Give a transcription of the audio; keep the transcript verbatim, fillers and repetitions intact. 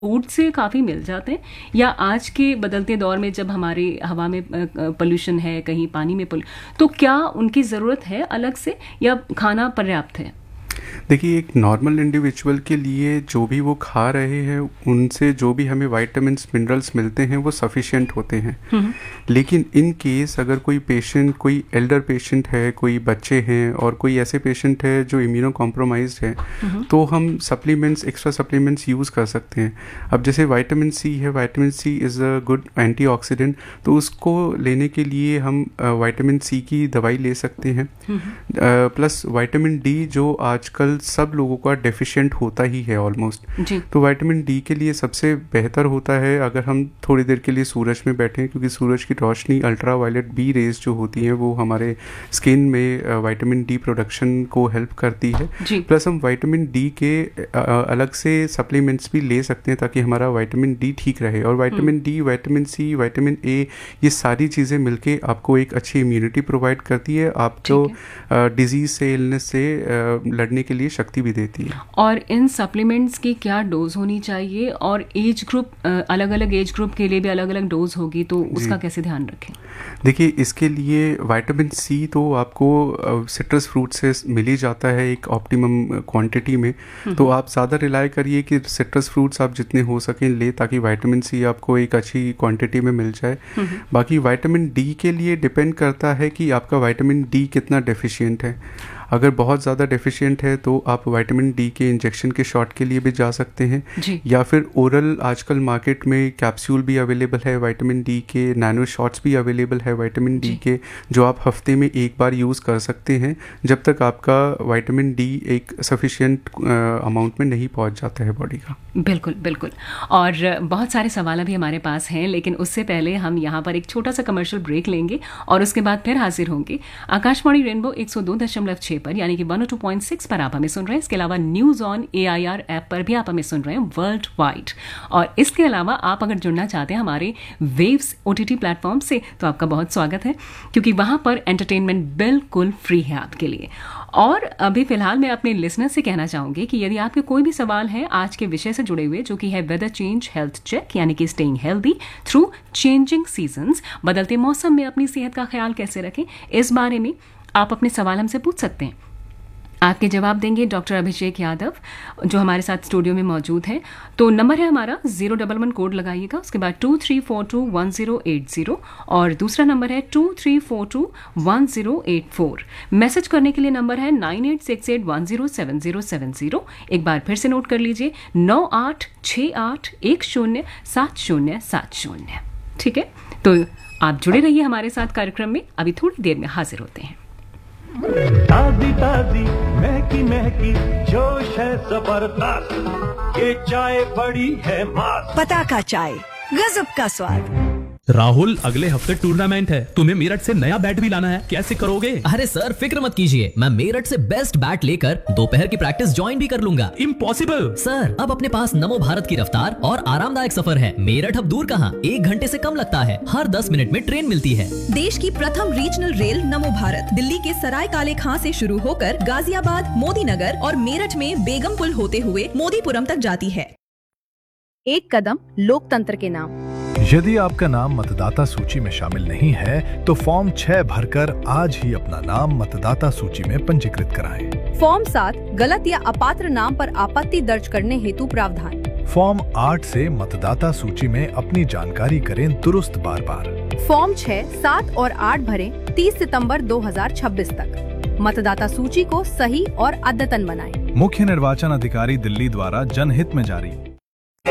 Food से काफ़ी मिल जाते हैं, या आज के बदलते दौर में जब हमारे हवा में पोल्यूशन है, कहीं पानी में पोल्यू, तो क्या उनकी ज़रूरत है अलग से या खाना पर्याप्त है? देखिए, एक नॉर्मल इंडिविजुअल के लिए जो भी वो खा रहे हैं उनसे जो भी हमें विटामिन्स मिनरल्स मिलते हैं वो सफिशिएंट होते हैं। लेकिन इन केस अगर कोई पेशेंट, कोई एल्डर पेशेंट है, कोई बच्चे हैं और कोई ऐसे पेशेंट है जो इम्यूनो कॉम्प्रोमाइज्ड है, तो हम सप्लीमेंट्स, एक्स्ट्रा सप्लीमेंट्स यूज़ कर सकते हैं। अब जैसे विटामिन सी है, vitamin C is a good antioxidant, तो उसको लेने के लिए हम विटामिन सी की दवाई ले सकते हैं। प्लस विटामिन डी जो आजकल सब लोगों का डेफिशिएंट होता ही है ऑलमोस्ट, तो विटामिन डी के लिए सबसे बेहतर होता है अगर हम थोड़ी देर के लिए सूरज में बैठें, क्योंकि सूरज की रोशनी, अल्ट्रा वायलेट बी रेज जो होती हैं वो हमारे स्किन में विटामिन डी प्रोडक्शन को हेल्प करती है। प्लस हम विटामिन डी के अलग से सप्लीमेंट्स भी ले सकते हैं ताकि हमारा विटामिन डी ठीक रहे। और vitamin D, vitamin C, vitamin A, ये सारी चीज़ें मिलके आपको एक अच्छी इम्यूनिटी प्रोवाइड करती है, आपको डिजीज से, इलनेस से लड़ने के लिए शक्ति भी देती है। और इन सप्लीमेंट्स की क्या डोज होनी चाहिए, और एज ग्रुप, अलग अलग एज ग्रुप के लिए भी अलग अलग डोज होगी, तो उसका कैसे ध्यान रखें? देखिए, इसके लिए विटामिन सी तो आपको सिट्रस फ्रूट से मिल ही जाता है एक ऑप्टिमम क्वांटिटी में, तो आप ज़्यादा रिलाय करिए कि सिट्रस फ्रूट्स आप जितने हो सकें ले, ताकि विटामिन सी आपको एक अच्छी क्वांटिटी में मिल जाए। बाकी विटामिन डी के लिए डिपेंड करता है कि आपका विटामिन डी कितना डेफिशिएंट है। अगर बहुत ज़्यादा डेफिशिएंट है तो आप विटामिन डी के इंजेक्शन के शॉट के लिए भी जा सकते हैं, या फिर ओरल आजकल मार्केट में कैप्सूल भी अवेलेबल है विटामिन डी के, नैनो शॉट्स भी अवेलेबल है विटामिन डी के, जो आप हफ्ते में एक बार यूज़ कर सकते हैं जब तक आपका विटामिन डी एक सफिशिएंट अमाउंट में नहीं पहुंच जाता है बॉडी का। बिल्कुल बिल्कुल। और बहुत सारे सवाल भी हमारे पास हैं, लेकिन उससे पहले हम यहाँ पर एक छोटा सा कमर्शियल ब्रेक लेंगे और उसके बाद फिर हाजिर होंगे। आकाशवाणी रेनबो एक सौ दो दशमलव छः पर, यानी कि एक सौ दो पॉइंट छह पर आप हमें सुन रहे हैं। इसके अलावा news on A I R app पर भी आप हमें सुन रहे हैं वर्ल्ड वाइड। और इसके अलावा आप अगर जुड़ना चाहते हैं हमारे waves O T T platform से, तो आपका बहुत स्वागत है, क्योंकि वहाँ पर एंटरटेनमेंट बिल्कुल फ्री है आपके लिए। और अभी फिलहाल मैं अपने लिसनर से कहना चाहूँगी कि यदि आपके कोई भी सवाल है आज के विषय से जुड़े हुए, जो कि है वेदर चेंज हेल्थ चेक, यानी कि staying healthy through changing seasons, बदलते मौसम में अपनी सेहत का ख्याल कैसे रखें, इस बारे में आप अपने सवाल हमसे पूछ सकते हैं। आपके जवाब देंगे डॉक्टर अभिषेक यादव, जो हमारे साथ स्टूडियो में मौजूद हैं। तो नंबर है हमारा जीरो डबल वन कोड लगाइएगा, उसके बाद to three four to one zero eight zero, और दूसरा नंबर है to three four to one zero eight four. Message करने के लिए नंबर है nine eight six eight one zero seven zero seven zero. एक बार फिर से नोट कर लीजिए, नौ आठ छः आठ एक शून्य सात शून्य सात शून्य। ठीक है, तो आप जुड़े रहिए हमारे साथ कार्यक्रम में। अभी थोड़ी देर में हाजिर होते हैं। ताजी ताजी महकी महकी जोश है जबरदस्त, ये चाय बड़ी है मस्त। पता का चाय, गजब का स्वाद। राहुल, अगले हफ्ते टूर्नामेंट है, तुम्हें मेरठ से नया बैट भी लाना है, कैसे करोगे? अरे सर, फिक्र मत कीजिए, मैं मेरठ से बेस्ट बैट लेकर दोपहर की प्रैक्टिस ज्वाइन भी कर लूंगा। इम्पॉसिबल सर, अब अपने पास नमो भारत की रफ्तार और आरामदायक सफर है। मेरठ अब दूर कहाँ, एक घंटे से कम लगता है। हर दस मिनट में ट्रेन मिलती है। देश की प्रथम रीजनल रेल नमो भारत दिल्ली के सराय काले खां से शुरू होकर गाजियाबाद, मोदी नगर और मेरठ में बेगम पुल होते हुए मोदीपुरम तक जाती है। एक कदम लोकतंत्र के नाम। यदि आपका नाम मतदाता सूची में शामिल नहीं है तो फॉर्म छह भरकर आज ही अपना नाम मतदाता सूची में पंजीकृत कराएं। फॉर्म सात, गलत या अपात्र नाम पर आपत्ति दर्ज करने हेतु प्रावधान। फॉर्म आठ से मतदाता सूची में अपनी जानकारी करें दुरुस्त बार बार। फॉर्म छह, सात और आठ भरें तीस सितंबर दो हजार छब्बीस तक। मतदाता सूची को सही और अद्यतन बनाएं। मुख्य निर्वाचन अधिकारी दिल्ली द्वारा जनहित में जारी।